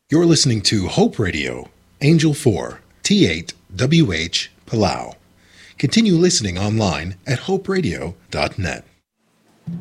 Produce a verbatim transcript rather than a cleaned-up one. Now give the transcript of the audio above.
You're listening to Hope Radio, Angel four, T eight W H, Palau. Continue listening online at hope radio dot net.